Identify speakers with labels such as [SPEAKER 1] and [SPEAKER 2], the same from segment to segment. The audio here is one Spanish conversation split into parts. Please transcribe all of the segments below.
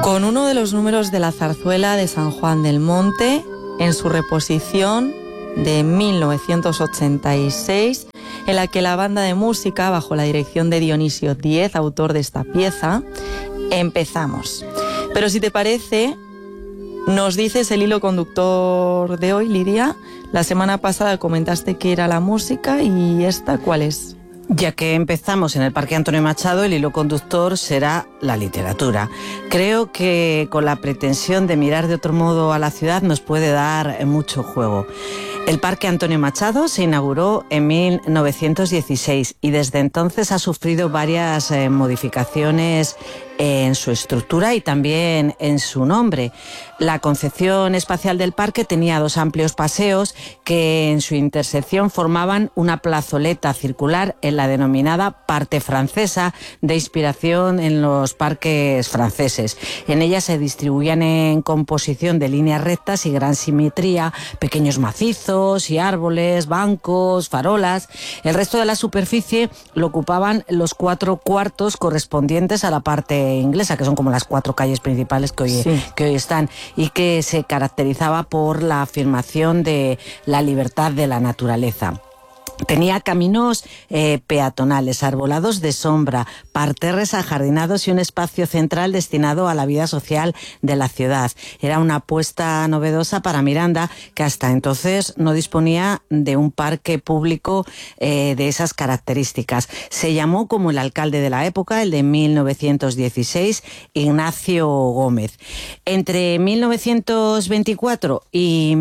[SPEAKER 1] Con uno de los números de la zarzuela de San Juan del Monte en su reposición de 1986, en la que la banda de música, bajo la dirección de Dionisio Díez, autor de esta pieza, empezamos. Pero si te parece, nos dices el hilo conductor de hoy, Lidia. La semana pasada comentaste que era la música, y esta, ¿cuál es?
[SPEAKER 2] Ya que empezamos en el Parque Antonio Machado, el hilo conductor será la literatura. Creo que con la pretensión de mirar de otro modo a la ciudad nos puede dar mucho juego. El Parque Antonio Machado se inauguró en 1916 y desde entonces ha sufrido varias modificaciones en su estructura y también en su nombre. La concepción espacial del parque tenía dos amplios paseos que en su intersección formaban una plazoleta circular en la denominada parte francesa, de inspiración en los parques franceses. En ella se distribuían en composición de líneas rectas y gran simetría pequeños macizos y árboles, bancos, farolas. El resto de la superficie lo ocupaban los 4 cuartos correspondientes a la parte inglesa, que son como las 4 calles principales que hoy están, y que se caracterizaba por la afirmación de la libertad de la naturaleza. Tenía caminos peatonales, arbolados de sombra, parterres ajardinados y un espacio central destinado a la vida social de la ciudad. Era una apuesta novedosa para Miranda, que hasta entonces no disponía de un parque público de esas características. Se llamó como el alcalde de la época, el de 1916, Ignacio Gómez. Entre 1924 y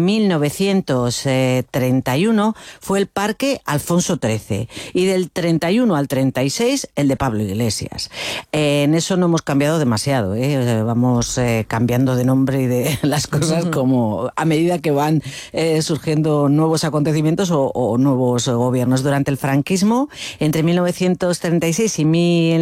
[SPEAKER 2] 1931 fue el parque Alfonso XIII, y del 31 al 36 el de Pablo Iglesias. En eso no hemos cambiado demasiado, vamos cambiando de nombre y de las cosas como a medida que van surgiendo nuevos acontecimientos o nuevos gobiernos. Durante el franquismo, entre 1936 y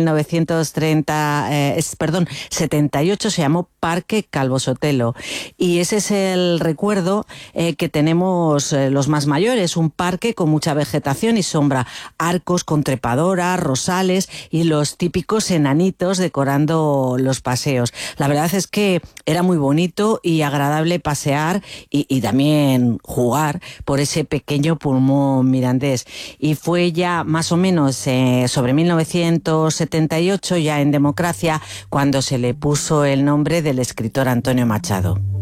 [SPEAKER 2] 1978 se llamó Parque Calvo Sotelo, y ese es el recuerdo que tenemos los más mayores, un parque con mucha vegetación y sombra, arcos con trepadoras, rosales y los típicos enanitos decorando los paseos. La verdad es que era muy bonito y agradable pasear y también jugar por ese pequeño pulmón mirandés. Y fue ya más o menos sobre 1978, ya en democracia, cuando se le puso el nombre del escritor Antonio Machado.